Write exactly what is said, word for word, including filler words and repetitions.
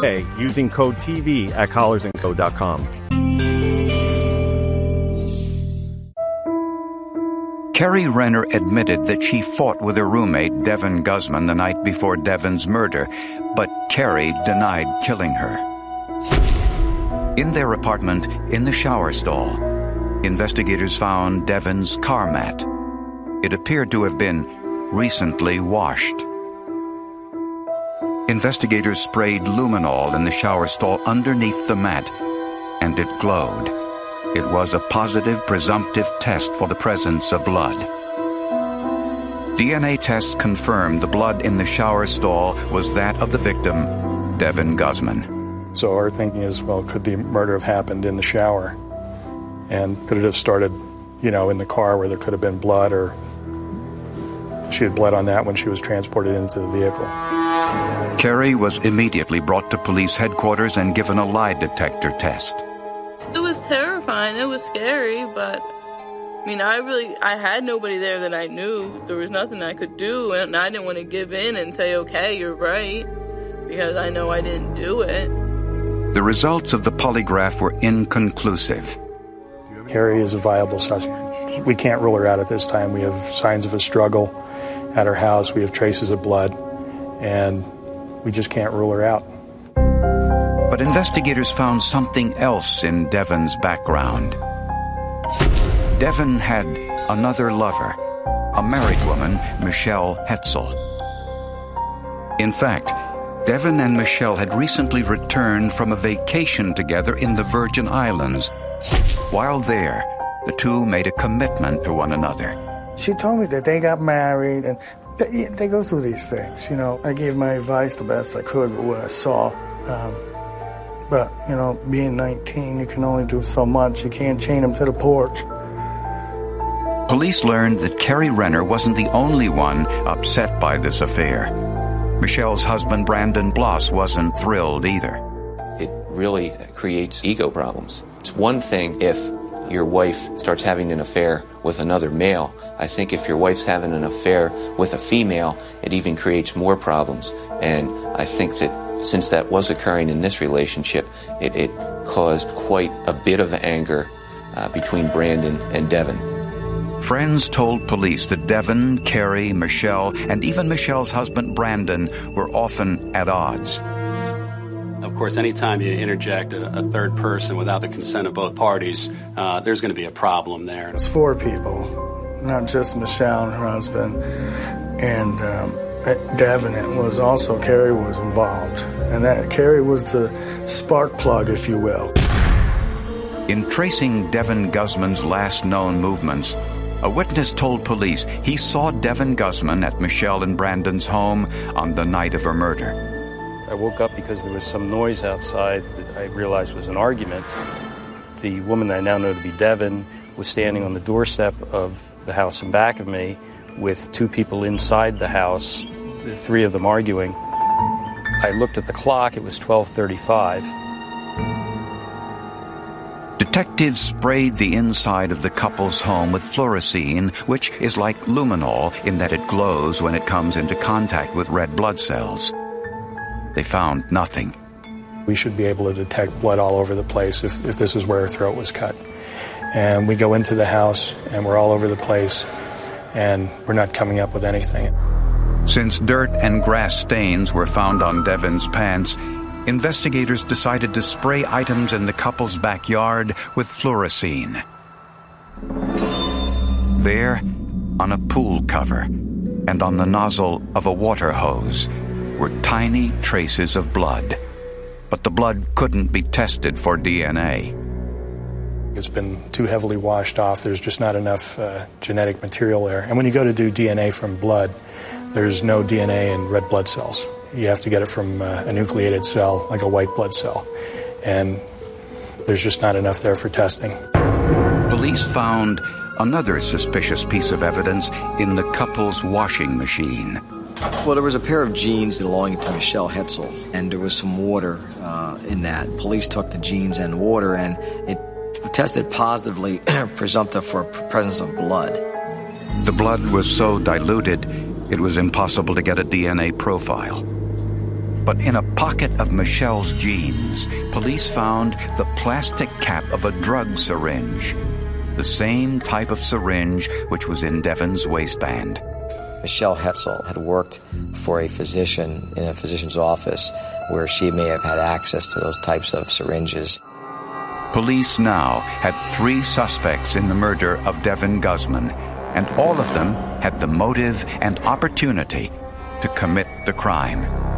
today using code T V at collars and co dot com. Carrie Renner admitted that she fought with her roommate, Devin Guzman, the night before Devin's murder, but Carrie denied killing her. In their apartment, in the shower stall, investigators found Devin's car mat. It appeared to have been recently washed. Investigators sprayed luminol in the shower stall underneath the mat, and it glowed. It was a positive presumptive test for the presence of blood. D N A tests confirmed the blood in the shower stall was that of the victim, Devin Guzman. So our thinking is, well, could the murder have happened in the shower? And could it have started, you know, in the car where there could have been blood, or she had bled on that when she was transported into the vehicle? Carrie was immediately brought to police headquarters and given a lie detector test. It was terrifying. It was scary, but I mean, I really, I had nobody there that I knew. There was nothing I could do, and I didn't want to give in and say, okay, you're right, because I know I didn't do it. The results of the polygraph were inconclusive. Carrie is a viable suspect. We can't rule her out at this time. We have signs of a struggle at her house. We have traces of blood, and we just can't rule her out. But investigators found something else in Devin's background. Devin had another lover, a married woman, Michelle Hetzel. In fact, Devin and Michelle had recently returned from a vacation together in the Virgin Islands. While there, the two made a commitment to one another. She told me that they got married, and they, they go through these things. You know, I gave my advice the best I could with what I saw. Um, but, you know, being nineteen, you can only do so much. You can't chain them to the porch. Police learned that Carrie Renner wasn't the only one upset by this affair. Michelle's husband, Brandon Bloss, wasn't thrilled either. It really creates ego problems. It's one thing if your wife starts having an affair with another male. I think if your wife's having an affair with a female, it even creates more problems. And I think that since that was occurring in this relationship, it, it caused quite a bit of anger uh, between Brandon and Devin. Friends told police that Devin, Carrie, Michelle, and even Michelle's husband, Brandon, were often at odds. Of course, anytime you interject a, a third person without the consent of both parties, uh, there's going to be a problem there. It's four people, not just Michelle and her husband, and um, Devin. It was also Carrie was involved, and that Carrie was the spark plug, if you will. In tracing Devin Guzman's last known movements, a witness told police he saw Devin Guzman at Michelle and Brandon's home on the night of her murder. I woke up because there was some noise outside that I realized was an argument. The woman that I now know to be Devin was standing on the doorstep of the house in back of me with two people inside the house, the three of them arguing. I looked at the clock, it was twelve thirty-five. Detectives sprayed the inside of the couple's home with fluorescein, which is like luminol in that it glows when it comes into contact with red blood cells. They found nothing. We should be able to detect blood all over the place if, if this is where her throat was cut. And we go into the house, and we're all over the place, and we're not coming up with anything. Since dirt and grass stains were found on Devin's pants, investigators decided to spray items in the couple's backyard with fluorescein. There, on a pool cover and on the nozzle of a water hose, were tiny traces of blood. But the blood couldn't be tested for D N A. It's been too heavily washed off. There's just not enough uh, genetic material there. And when you go to do D N A from blood, there's no D N A in red blood cells. You have to get it from uh, a nucleated cell, like a white blood cell. And there's just not enough there for testing. Police found another suspicious piece of evidence in the couple's washing machine. Well, there was a pair of jeans belonging to Michelle Hetzel, and there was some water uh, in that. Police took the jeans and water, and it tested positively presumptive for presence of blood. The blood was so diluted, it was impossible to get a D N A profile. But in a pocket of Michelle's jeans, police found the plastic cap of a drug syringe, the same type of syringe which was in Devon's waistband. Michelle Hetzel had worked for a physician in a physician's office where she may have had access to those types of syringes. Police now had three suspects in the murder of Devon Guzman, and all of them had the motive and opportunity to commit the crime.